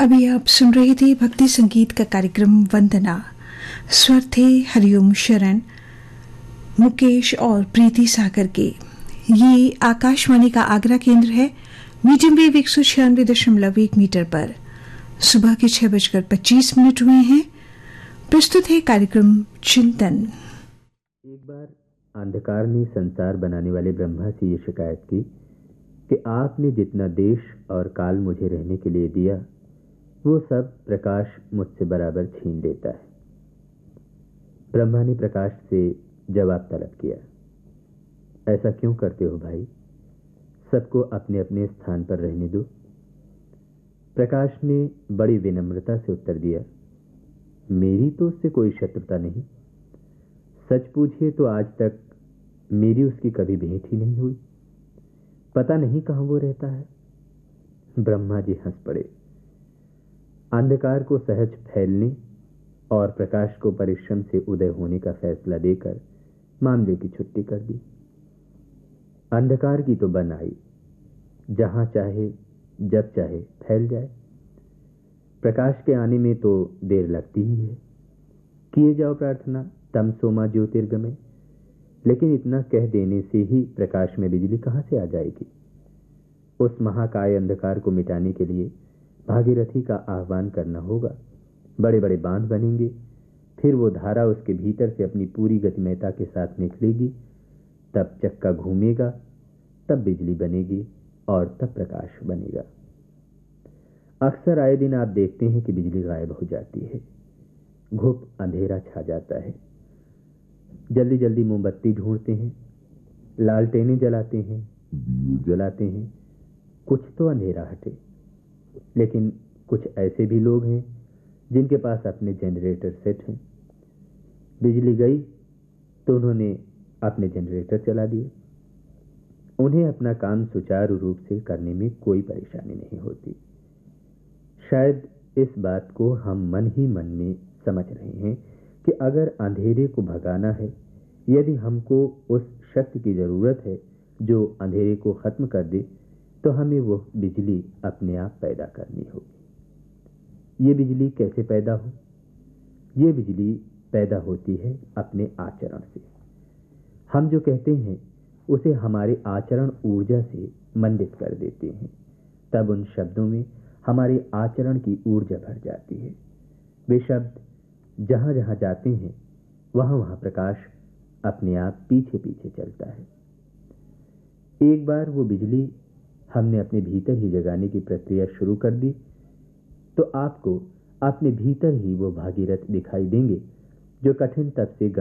अभी आप सुन रहे थे भक्ति संगीत का कार्यक्रम वंदना। स्वर थे हरिओम शरण, मुकेश और प्रीति सागर के। ये आकाशवाणी का आगरा केंद्र है। मीडियम वेव 196.1 मीटर पर सुबह के 6:25 हुए हैं। प्रस्तुत है कार्यक्रम चिंतन। एक बार अंधकार ने संसार बनाने वाले ब्रह्मा से ये शिकायत की कि आपने जितना देश और काल मुझे रहने के लिए दिया, वो सब प्रकाश मुझसे बराबर छीन लेता है। ब्रह्मा ने प्रकाश से जवाब तलब किया, ऐसा क्यों करते हो भाई? सबको अपने अपने स्थान पर रहने दो। प्रकाश ने बड़ी विनम्रता से उत्तर दिया, मेरी तो उससे कोई शत्रुता नहीं। सच पूछिए तो आज तक मेरी उसकी कभी भेंट ही नहीं हुई। पता नहीं कहां वो रहता है। ब्रह्मा जी हंस पड़े। अंधकार को सहज फैलने और प्रकाश को परिश्रम से उदय होने का फैसला देकर मामले की छुट्टी कर दी। अंधकार की तो बन आई, जहां चाहे जब चाहे फैल जाए। प्रकाश के आने में तो देर लगती ही है। किए जाओ प्रार्थना, तमसो मा ज्योतिर्गमय। लेकिन इतना कह देने से ही प्रकाश में बिजली कहां से आ जाएगी? उस महाकाय अंधकार को मिटाने के लिए भागीरथी का आह्वान करना होगा। बड़े बड़े बांध बनेंगे, फिर वो धारा उसके भीतर से अपनी पूरी गतिमयता के साथ निकलेगी। तब चक्का घूमेगा, तब बिजली बनेगी और तब प्रकाश बनेगा। अक्सर आए दिन आप देखते हैं कि बिजली गायब हो जाती है, घुप अंधेरा छा जाता है। जल्दी जल्दी मोमबत्ती ढूंढते हैं, लालटेनें जलाते हैं, जलाते हैं, कुछ तो अंधेरा हटे। लेकिन कुछ ऐसे भी लोग हैं जिनके पास अपने जनरेटर सेट हैं। बिजली गई तो उन्होंने अपने जनरेटर चला दिए। उन्हें अपना काम सुचारू रूप से करने में कोई परेशानी नहीं होती। शायद इस बात को हम मन ही मन में समझ रहे हैं कि अगर अंधेरे को भगाना है, यदि हमको उस शक्ति की जरूरत है जो अंधेरे को खत्म कर दे, तो हमें वो बिजली अपने आप पैदा करनी होगी। ये बिजली कैसे पैदा हो? ये बिजली पैदा होती है अपने आचरण से। हम जो कहते हैं उसे हमारे आचरण ऊर्जा से मंडित कर देते हैं। तब उन शब्दों में हमारे आचरण की ऊर्जा भर जाती है। वे शब्द जहां जहां जाते हैं वहां वहां प्रकाश अपने आप पीछे पीछे चलता है। एक बार वो बिजली हमने अपने भीतर ही जगाने की प्रक्रिया शुरू कर दी तो आपको अपने भीतर ही वो भागीरथ दिखाई देंगे जो कठिन तप से